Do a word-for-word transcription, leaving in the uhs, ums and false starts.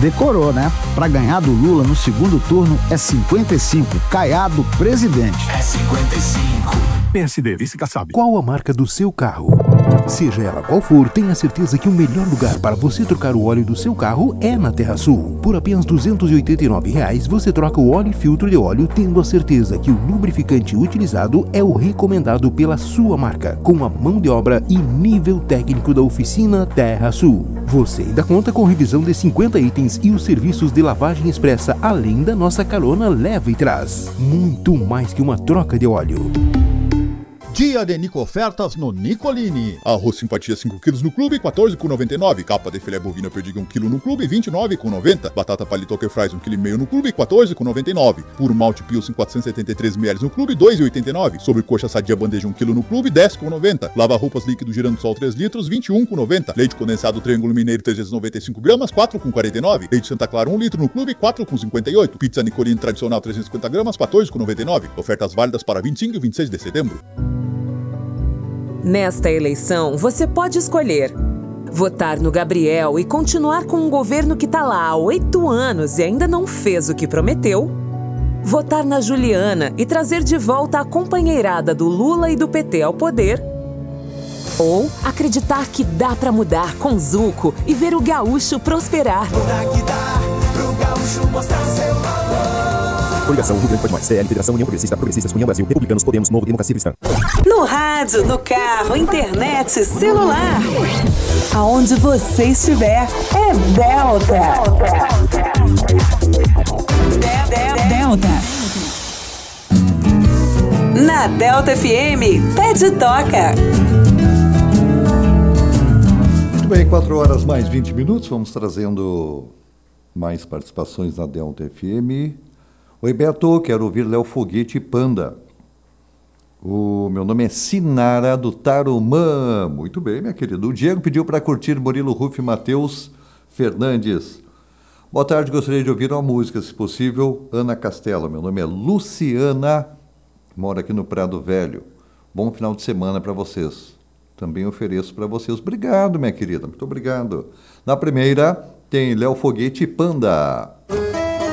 Decorou, né? Pra ganhar do Lula no segundo turno é cinquenta e cinco. Caiado presidente. É cinquenta e cinco. P S D, vice Kassab. Qual a marca do seu carro? Seja ela qual for, tenha certeza que o melhor lugar para você trocar o óleo do seu carro é na TerraSul. Por apenas duzentos e oitenta e nove reais, você troca o óleo e filtro de óleo, tendo a certeza que o lubrificante utilizado é o recomendado pela sua marca, com a mão de obra e nível técnico da oficina TerraSul. Você ainda conta com revisão de cinquenta itens e os serviços de lavagem expressa, além da nossa carona leva e traz. Muito mais que uma troca de óleo. Dia de Nico Ofertas no Nicolini. Arroz simpatia cinco quilos no clube, quatorze reais e noventa e nove centavos. Capa de filé bovina perdiga um quilo no clube, vinte e nove reais e noventa centavos. Batata palito que fries um vírgula cinco quilo no clube, quatorze reais e noventa e nove centavos. Puro malte Pilsen quatrocentos e setenta e três mililitros no clube, dois reais e oitenta e nove centavos. Sobrecoxa sadia bandeja um quilo no clube, dez reais e noventa centavos. Lava roupas líquido girando sol três litros, vinte e um reais e noventa centavos. Leite condensado Triângulo Mineiro trezentos e noventa e cinco gramas, quatro reais e quarenta e nove centavos. Leite Santa Clara um litro no clube, quatro reais e cinquenta e oito centavos. Pizza Nicolini tradicional trezentos e cinquenta gramas, quatorze reais e noventa e nove centavos. Ofertas válidas para vinte e cinco e vinte e seis de setembro. Nesta eleição, você pode escolher votar no Gabriel e continuar com um governo que está lá há oito anos e ainda não fez o que prometeu, votar na Juliana e trazer de volta a companheirada do Lula e do P T ao poder, ou acreditar que dá para mudar com Zuco e ver o gaúcho prosperar. Mudar que dá pro gaúcho mostrar seu valor. Coligação Rio Grande Pode Mais, C L, Federação União Progressista, Progressistas, União Brasil, Republicanos, Podemos, Novo, Democracia Cristã. No rádio, no carro, internet, celular. Aonde você estiver, é Delta. Delta. Delta. Na Delta F M, pede toca. Muito bem, quatro horas mais vinte minutos, vamos trazendo mais participações na Delta F M. Oi, Beto, quero ouvir Léo Foguete e Panda. O meu nome é Sinara do Tarumã. Muito bem, minha querida. O Diego pediu para curtir Murilo Ruff e Matheus Fernandes. Boa tarde, gostaria de ouvir uma música, se possível, Ana Castela. Meu nome é Luciana, moro aqui no Prado Velho. Bom final de semana para vocês. Também ofereço para vocês. Obrigado, minha querida, muito obrigado. Na primeira, tem Léo Foguete e Panda.